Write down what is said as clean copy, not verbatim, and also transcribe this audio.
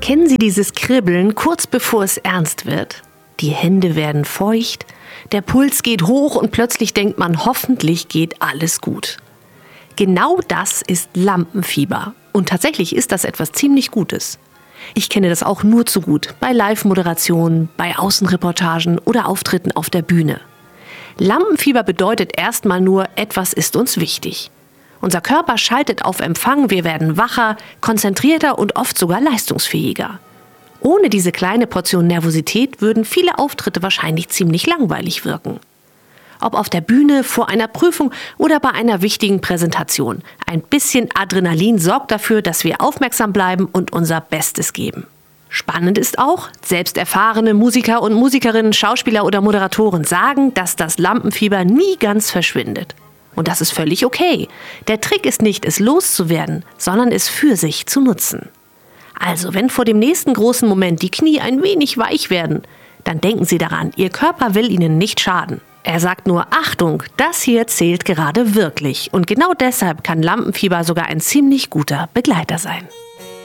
Kennen Sie dieses Kribbeln kurz bevor es ernst wird? Die Hände werden feucht, der Puls geht hoch und plötzlich denkt man, hoffentlich geht alles gut. Genau das ist Lampenfieber. Und tatsächlich ist das etwas ziemlich Gutes. Ich kenne das auch nur zu gut bei Live-Moderationen, bei Außenreportagen oder Auftritten auf der Bühne. Lampenfieber bedeutet erstmal nur, etwas ist uns wichtig. Unser Körper schaltet auf Empfang, wir werden wacher, konzentrierter und oft sogar leistungsfähiger. Ohne diese kleine Portion Nervosität würden viele Auftritte wahrscheinlich ziemlich langweilig wirken. Ob auf der Bühne, vor einer Prüfung oder bei einer wichtigen Präsentation. Ein bisschen Adrenalin sorgt dafür, dass wir aufmerksam bleiben und unser Bestes geben. Spannend ist auch, selbst erfahrene Musiker und Musikerinnen, Schauspieler oder Moderatoren sagen, dass das Lampenfieber nie ganz verschwindet. Und das ist völlig okay. Der Trick ist nicht, es loszuwerden, sondern es für sich zu nutzen. Also, wenn vor dem nächsten großen Moment die Knie ein wenig weich werden, dann denken Sie daran, Ihr Körper will Ihnen nicht schaden. Er sagt nur, Achtung, das hier zählt gerade wirklich. Und genau deshalb kann Lampenfieber sogar ein ziemlich guter Begleiter sein.